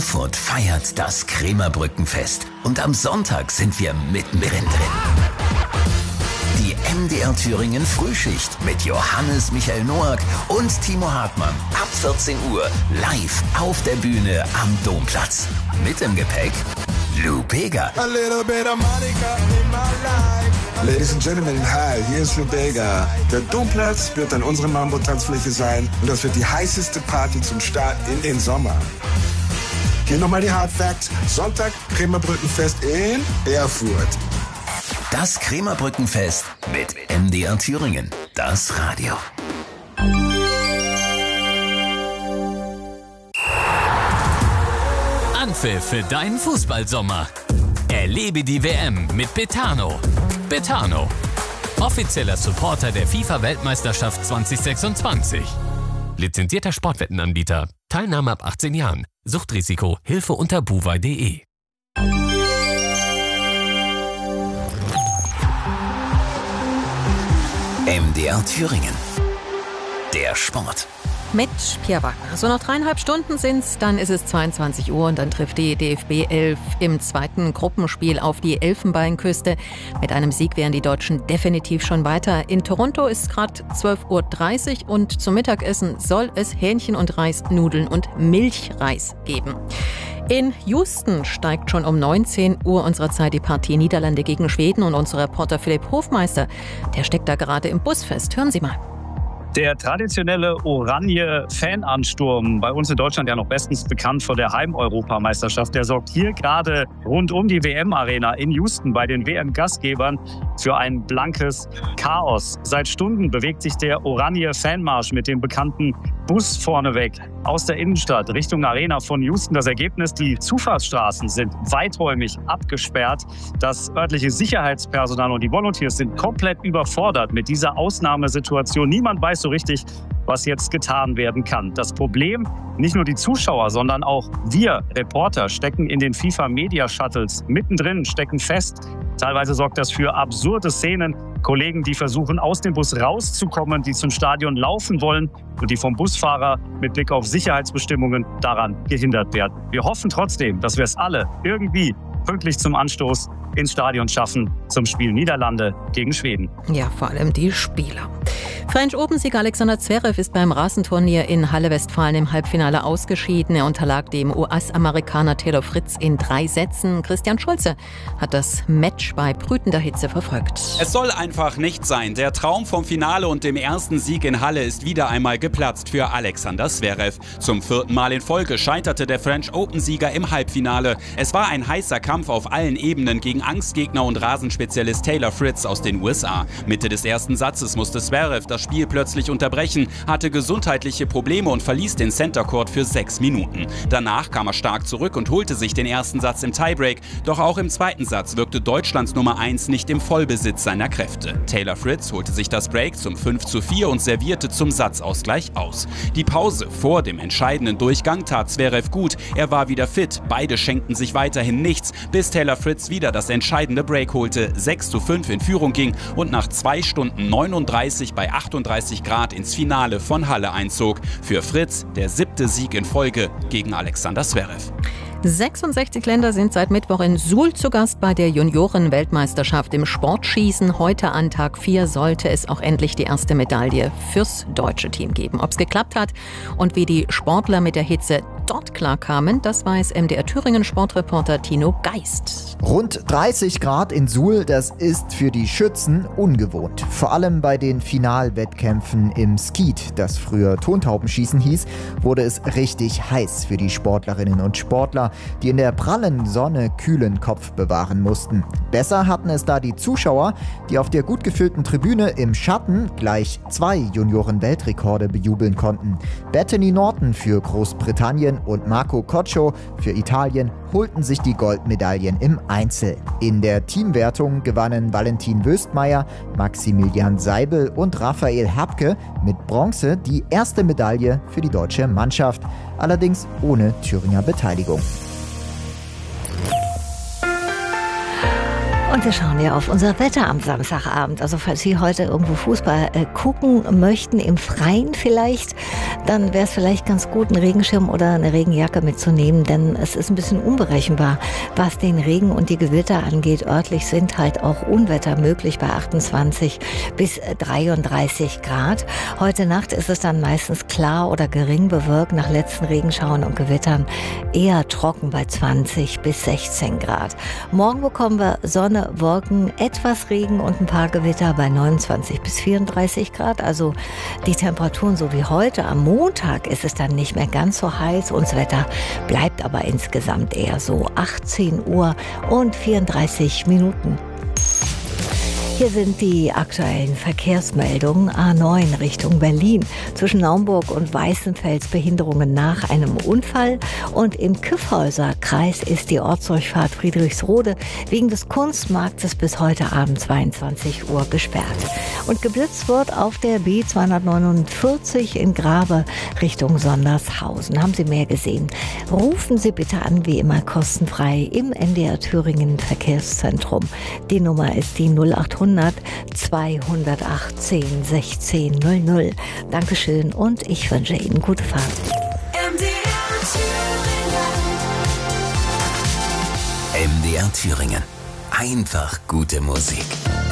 Erfurt feiert das Krämerbrückenfest und am Sonntag sind wir mittendrin drin. Die MDR Thüringen Frühschicht mit Johannes Michael Noack und Timo Hartmann ab 14 Uhr live auf der Bühne am Domplatz. Mit im Gepäck Lou Bega. Ladies and Gentlemen, hi, hier ist Lou Bega. Der Domplatz wird an unserer Mambo-Tanzfläche sein und das wird die heißeste Party zum Start in den Sommer. Hier nochmal die Hard Facts. Sonntag Krämerbrückenfest in Erfurt. Das Krämerbrückenfest mit MDR Thüringen, das Radio. Anpfiff für deinen Fußballsommer. Erlebe die WM mit Betano. Betano, offizieller Supporter der FIFA-Weltmeisterschaft 2026. Lizenzierter Sportwettenanbieter. Teilnahme ab 18 Jahren. Suchtrisiko. Hilfe unter buwei.de. MDR Thüringen. Der Sport. Mit Pierre Wagner. So noch 3,5 Stunden sind's, dann ist es 22 Uhr und dann trifft die DFB 11 im zweiten Gruppenspiel auf die Elfenbeinküste. Mit einem Sieg wären die Deutschen definitiv schon weiter. In Toronto ist es gerade 12.30 Uhr und zum Mittagessen soll es Hähnchen und Reis, Nudeln und Milchreis geben. In Houston steigt schon um 19 Uhr unserer Zeit die Partie Niederlande gegen Schweden und unser Reporter Philipp Hofmeister, der steckt da gerade im Bus fest. Hören Sie mal. Der traditionelle Oranje-Fanansturm, bei uns in Deutschland ja noch bestens bekannt vor der Heim-Europameisterschaft, der sorgt hier gerade rund um die WM-Arena in Houston bei den WM-Gastgebern für ein blankes Chaos. Seit Stunden bewegt sich der Oranje-Fanmarsch mit dem bekannten Bus vorneweg aus der Innenstadt Richtung Arena von Houston. Das Ergebnis, die Zufahrtsstraßen sind weiträumig abgesperrt. Das örtliche Sicherheitspersonal und die Volunteers sind komplett überfordert mit dieser Ausnahmesituation. Niemand weiß so richtig, was jetzt getan werden kann. Das Problem, nicht nur die Zuschauer, sondern auch wir Reporter stecken in den FIFA-Media-Shuttles mittendrin, stecken fest. Teilweise sorgt das für absurde Szenen. Kollegen, die versuchen, aus dem Bus rauszukommen, die zum Stadion laufen wollen und die vom Busfahrer mit Blick auf Sicherheitsbestimmungen daran gehindert werden. Wir hoffen trotzdem, dass wir es alle irgendwie pünktlich zum Anstoß ins Stadion schaffen zum Spiel Niederlande gegen Schweden. Ja, vor allem die Spieler. French Open-Sieger Alexander Zverev ist beim Rasenturnier in Halle-Westfalen im Halbfinale ausgeschieden. Er unterlag dem US-Amerikaner Taylor Fritz in 3 Sätzen. Christian Schulze hat das Match bei brütender Hitze verfolgt. Es soll einfach nicht sein. Der Traum vom Finale und dem ersten Sieg in Halle ist wieder einmal geplatzt für Alexander Zverev. Zum 4. Mal in Folge scheiterte der French Open-Sieger im Halbfinale. Es war ein heißer Kampf auf allen Ebenen gegen Angstgegner und Rasenspezialist Taylor Fritz aus den USA. Mitte des ersten Satzes musste Zverev das Spiel plötzlich unterbrechen, hatte gesundheitliche Probleme und verließ den Center Court für 6 Minuten. Danach kam er stark zurück und holte sich den ersten Satz im Tiebreak. Doch auch im zweiten Satz wirkte Deutschlands Nummer 1 nicht im Vollbesitz seiner Kräfte. Taylor Fritz holte sich das Break zum 5:4 und servierte zum Satzausgleich aus. Die Pause vor dem entscheidenden Durchgang tat Zverev gut. Er war wieder fit. Beide schenkten sich weiterhin nichts, bis Taylor Fritz wieder das entscheidende Break holte, 6:5 in Führung ging und nach 2 Stunden 39 bei 38 Grad ins Finale von Halle einzog. Für Fritz der 7. Sieg in Folge gegen Alexander Zverev. 66 Länder sind seit Mittwoch in Suhl zu Gast bei der Junioren-Weltmeisterschaft im Sportschießen. Heute an Tag 4 sollte es auch endlich die erste Medaille fürs deutsche Team geben. Ob es geklappt hat und wie die Sportler mit der Hitze dort klarkamen, das weiß MDR Thüringen Sportreporter Tino Geist. Rund 30 Grad in Suhl, das ist für die Schützen ungewohnt. Vor allem bei den Finalwettkämpfen im Skeet, das früher Tontaubenschießen hieß, wurde es richtig heiß für die Sportlerinnen und Sportler, die in der prallen Sonne kühlen Kopf bewahren mussten. Besser hatten es da die Zuschauer, die auf der gut gefüllten Tribüne im Schatten gleich 2 Junioren-Weltrekorde bejubeln konnten. Bethany Norton für Großbritannien und Marco Coccio für Italien holten sich die Goldmedaillen im Einzel. In der Teamwertung gewannen Valentin Wöstmeier, Maximilian Seibel und Raphael Hapke mit Bronze die erste Medaille für die deutsche Mannschaft, allerdings ohne Thüringer Beteiligung. Und wir schauen ja auf unser Wetter am Samstagabend. Also falls Sie heute irgendwo Fußball gucken möchten, im Freien vielleicht, dann wäre es vielleicht ganz gut, einen Regenschirm oder eine Regenjacke mitzunehmen, denn es ist ein bisschen unberechenbar, was den Regen und die Gewitter angeht. Örtlich sind halt auch Unwetter möglich bei 28 bis 33 Grad. Heute Nacht ist es dann meistens klar oder gering bewölkt, nach letzten Regenschauern und Gewittern eher trocken bei 20 bis 16 Grad. Morgen bekommen wir Sonne, Wolken, etwas Regen und ein paar Gewitter bei 29 bis 34 Grad. Also die Temperaturen so wie heute. Am Montag ist es dann nicht mehr ganz so heiß und das Wetter bleibt aber insgesamt eher so 18 Uhr und 34 Minuten. Hier sind die aktuellen Verkehrsmeldungen. A9 Richtung Berlin. Zwischen Naumburg und Weißenfels Behinderungen nach einem Unfall. Und im Kyffhäuser Kreis ist die Ortsdurchfahrt Friedrichsrode wegen des Kunstmarktes bis heute Abend 22 Uhr gesperrt. Und geblitzt wird auf der B249 in Grave Richtung Sondershausen. Haben Sie mehr gesehen? Rufen Sie bitte an, wie immer kostenfrei im NDR Thüringen Verkehrszentrum. Die Nummer ist die 0800 218 1600. Dankeschön und ich wünsche Ihnen gute Fahrt. MDR Thüringen. Einfach gute Musik.